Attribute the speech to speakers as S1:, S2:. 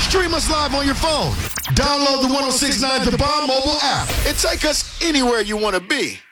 S1: Stream us live on your phone. Download the 1069 The Bomb mobile app and take us anywhere you want to be.